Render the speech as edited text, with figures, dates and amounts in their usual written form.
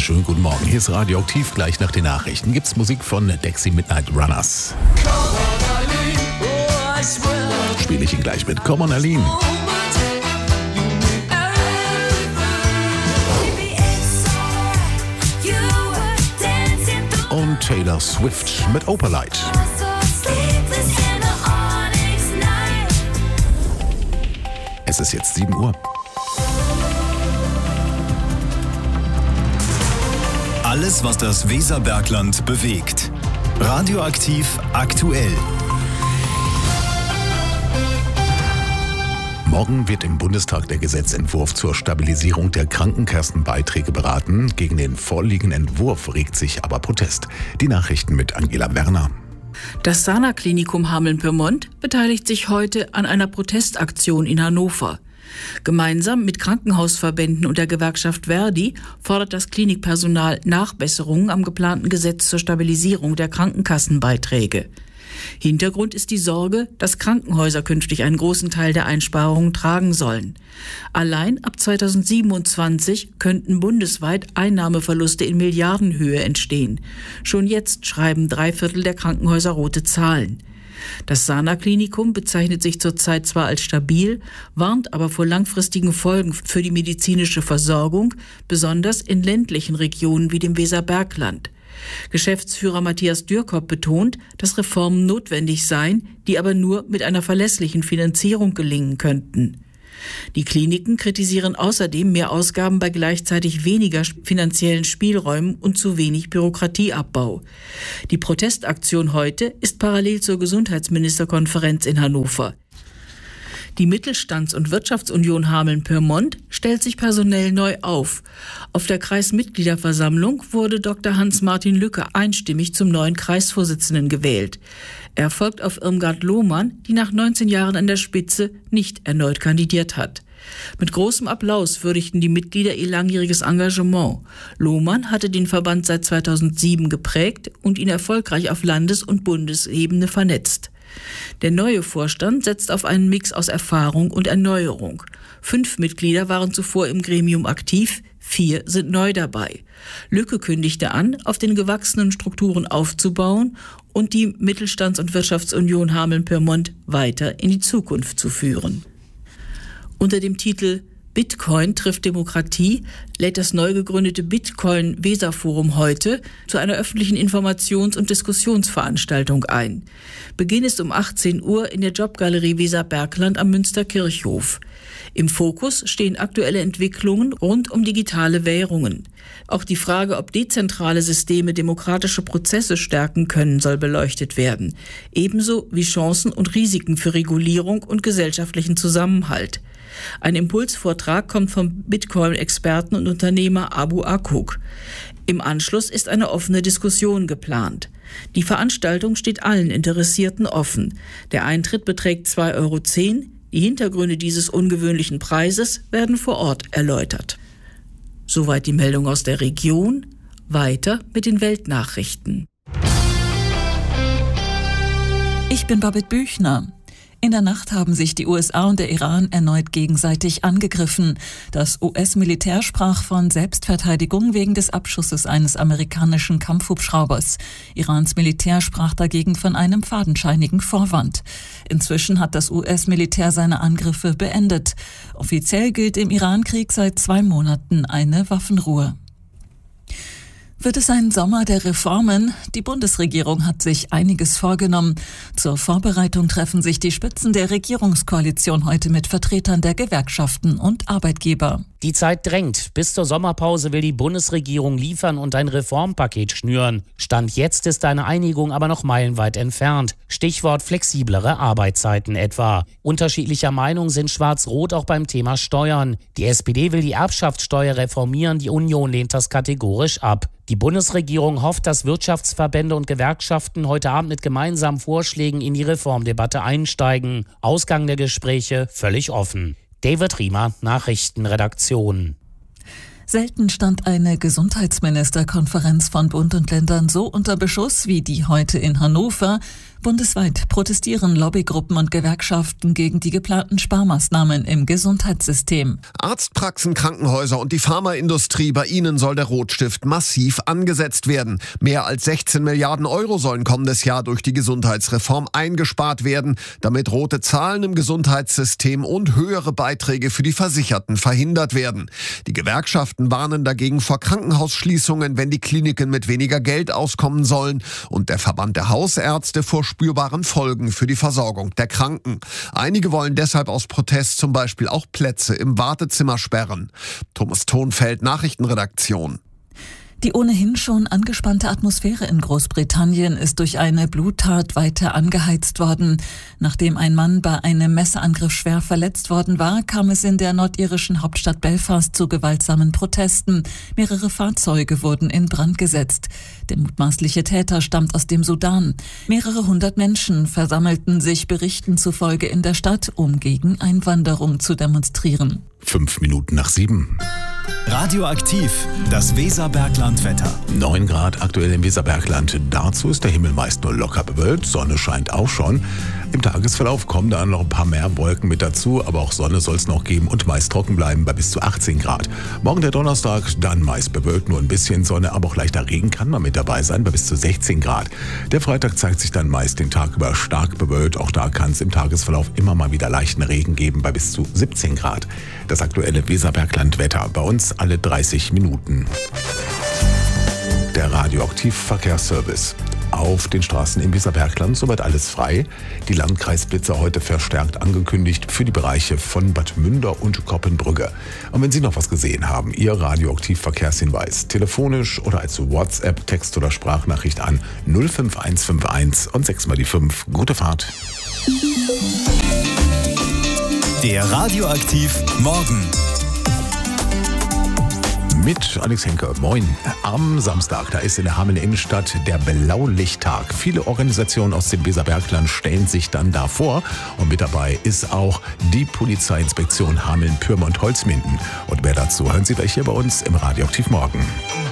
wunderschönen guten Morgen. Hier ist Radioaktiv. Gleich nach den Nachrichten gibt's Musik von Dexy Midnight Runners. Spiele ich ihn gleich mit Come on Aline. Und Taylor Swift mit Opalite. Es ist jetzt 7 Uhr. Alles, was das Weserbergland bewegt. Radioaktiv aktuell. Morgen wird im Bundestag der Gesetzentwurf zur Stabilisierung der Krankenkassenbeiträge beraten. Gegen den vorliegenden Entwurf regt sich aber Protest. Die Nachrichten mit Angela Werner. Das Sana-Klinikum Hameln-Pyrmont beteiligt sich heute an einer Protestaktion in Hannover. Gemeinsam mit Krankenhausverbänden und der Gewerkschaft Verdi fordert das Klinikpersonal Nachbesserungen am geplanten Gesetz zur Stabilisierung der Krankenkassenbeiträge. Hintergrund ist die Sorge, dass Krankenhäuser künftig einen großen Teil der Einsparungen tragen sollen. Allein ab 2027 könnten bundesweit Einnahmeverluste in Milliardenhöhe entstehen. Schon jetzt schreiben 3/4 der Krankenhäuser rote Zahlen. Das Sana-Klinikum bezeichnet sich zurzeit zwar als stabil, warnt aber vor langfristigen Folgen für die medizinische Versorgung, besonders in ländlichen Regionen wie dem Weserbergland. Geschäftsführer Matthias Dürkop betont, dass Reformen notwendig seien, die aber nur mit einer verlässlichen Finanzierung gelingen könnten. Die Kliniken kritisieren außerdem mehr Ausgaben bei gleichzeitig weniger finanziellen Spielräumen und zu wenig Bürokratieabbau. Die Protestaktion heute ist parallel zur Gesundheitsministerkonferenz in Hannover. Die Mittelstands- und Wirtschaftsunion Hameln-Pyrmont stellt sich personell neu auf. Auf der Kreismitgliederversammlung wurde Dr. Hans-Martin Lücke einstimmig zum neuen Kreisvorsitzenden gewählt. Er folgt auf Irmgard Lohmann, die nach 19 Jahren an der Spitze nicht erneut kandidiert hat. Mit großem Applaus würdigten die Mitglieder ihr langjähriges Engagement. Lohmann hatte den Verband seit 2007 geprägt und ihn erfolgreich auf Landes- und Bundesebene vernetzt. Der neue Vorstand setzt auf einen Mix aus Erfahrung und Erneuerung. 5 Mitglieder waren zuvor im Gremium aktiv, 4 sind neu dabei. Lücke kündigte an, auf den gewachsenen Strukturen aufzubauen und die Mittelstands- und Wirtschaftsunion Hameln-Pyrmont weiter in die Zukunft zu führen. Unter dem Titel Bitcoin trifft Demokratie lädt das neu gegründete Bitcoin-Weser-Forum heute zu einer öffentlichen Informations- und Diskussionsveranstaltung ein. Beginn ist um 18 Uhr in der Jobgalerie Weserbergland am Münsterkirchhof. Im Fokus stehen aktuelle Entwicklungen rund um digitale Währungen. Auch die Frage, ob dezentrale Systeme demokratische Prozesse stärken können, soll beleuchtet werden. Ebenso wie Chancen und Risiken für Regulierung und gesellschaftlichen Zusammenhalt. Ein Impulsvortrag kommt vom Bitcoin-Experten und Unternehmer Abu Akuk. Im Anschluss ist eine offene Diskussion geplant. Die Veranstaltung steht allen Interessierten offen. Der Eintritt beträgt 2,10 €. Die Hintergründe dieses ungewöhnlichen Preises werden vor Ort erläutert. Soweit die Meldung aus der Region. Weiter mit den Weltnachrichten. Ich bin Babette Büchner. In der Nacht haben sich die USA und der Iran erneut gegenseitig angegriffen. Das US-Militär sprach von Selbstverteidigung wegen des Abschusses eines amerikanischen Kampfhubschraubers. Irans Militär sprach dagegen von einem fadenscheinigen Vorwand. Inzwischen hat das US-Militär seine Angriffe beendet. Offiziell gilt im Iran-Krieg seit 2 Monaten eine Waffenruhe. Wird es ein Sommer der Reformen? Die Bundesregierung hat sich einiges vorgenommen. Zur Vorbereitung treffen sich die Spitzen der Regierungskoalition heute mit Vertretern der Gewerkschaften und Arbeitgeber. Die Zeit drängt. Bis zur Sommerpause will die Bundesregierung liefern und ein Reformpaket schnüren. Stand jetzt ist eine Einigung aber noch meilenweit entfernt. Stichwort flexiblere Arbeitszeiten etwa. Unterschiedlicher Meinung sind Schwarz-Rot auch beim Thema Steuern. Die SPD will die Erbschaftssteuer reformieren, die Union lehnt das kategorisch ab. Die Bundesregierung hofft, dass Wirtschaftsverbände und Gewerkschaften heute Abend mit gemeinsamen Vorschlägen in die Reformdebatte einsteigen. Ausgang der Gespräche völlig offen. David Riemer, Nachrichtenredaktion. Selten stand eine Gesundheitsministerkonferenz von Bund und Ländern so unter Beschuss wie die heute in Hannover. Bundesweit protestieren Lobbygruppen und Gewerkschaften gegen die geplanten Sparmaßnahmen im Gesundheitssystem. Arztpraxen, Krankenhäuser und die Pharmaindustrie, bei ihnen soll der Rotstift massiv angesetzt werden. Mehr als 16 Milliarden Euro sollen kommendes Jahr durch die Gesundheitsreform eingespart werden, damit rote Zahlen im Gesundheitssystem und höhere Beiträge für die Versicherten verhindert werden. Die Gewerkschaften warnen dagegen vor Krankenhausschließungen, wenn die Kliniken mit weniger Geld auskommen sollen, und der Verband der Hausärzte vor spürbaren Folgen für die Versorgung der Kranken. Einige wollen deshalb aus Protest zum Beispiel auch Plätze im Wartezimmer sperren. Thomas Thonfeld, Nachrichtenredaktion. Die ohnehin schon angespannte Atmosphäre in Großbritannien ist durch eine Bluttat weiter angeheizt worden. Nachdem ein Mann bei einem Messerangriff schwer verletzt worden war, kam es in der nordirischen Hauptstadt Belfast zu gewaltsamen Protesten. Mehrere Fahrzeuge wurden in Brand gesetzt. Der mutmaßliche Täter stammt aus dem Sudan. Mehrere hundert Menschen versammelten sich Berichten zufolge in der Stadt, um gegen Einwanderung zu demonstrieren. 5 Minuten nach 7. Radioaktiv, das Weserbergland-Wetter. 9 Grad aktuell im Weserbergland. Dazu ist der Himmel meist nur locker bewölkt. Sonne scheint auch schon. Im Tagesverlauf kommen dann noch ein paar mehr Wolken mit dazu, aber auch Sonne soll es noch geben und meist trocken bleiben bei bis zu 18 Grad. Morgen der Donnerstag, dann meist bewölkt, nur ein bisschen Sonne, aber auch leichter Regen kann mal mit dabei sein bei bis zu 16 Grad. Der Freitag zeigt sich dann meist den Tag über stark bewölkt. Auch da kann es im Tagesverlauf immer mal wieder leichten Regen geben bei bis zu 17 Grad. Das aktuelle Weserbergland-Wetter bei uns alle 30 Minuten. Der Radioaktiv-Verkehrsservice. Auf den Straßen im Weserbergland soweit alles frei. Die Landkreisblitzer heute verstärkt angekündigt für die Bereiche von Bad Münder und Koppenbrügge. Und wenn Sie noch was gesehen haben, Ihr Radioaktiv-Verkehrshinweis telefonisch oder als WhatsApp, Text- oder Sprachnachricht an 05151 und 6 mal die 5. Gute Fahrt. Der Radioaktiv Morgen. Mit Alex Henke. Moin. Am Samstag, da ist in der Hamelner Innenstadt der Blaulichttag. Viele Organisationen aus dem Weserbergland stellen sich dann da vor. Und mit dabei ist auch die Polizeiinspektion Hameln, Pyrmont, Holzminden. Und mehr dazu hören Sie gleich hier bei uns im Radioaktiv Morgen.